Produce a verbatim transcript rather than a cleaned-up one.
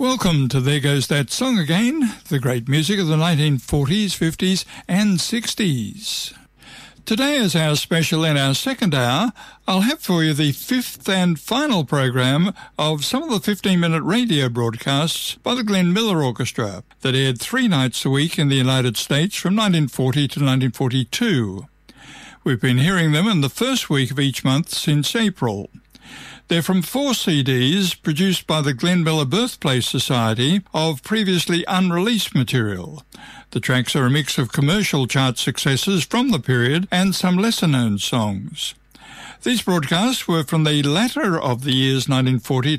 Welcome to There Goes That Song Again, the great music of the nineteen forties, fifties and sixties. Today as our special in our second hour, I'll have for you the fifth and final program of some of the fifteen-minute radio broadcasts by the Glenn Miller Orchestra that aired three nights a week in the United States from nineteen forty to nineteen forty-two. We've been hearing them in the first week of each month since April. They're from four C Ds produced by the Glenn Miller Birthplace Society of previously unreleased material. The tracks are a mix of commercial chart successes from the period and some lesser-known songs. These broadcasts were from the latter of the years nineteen forty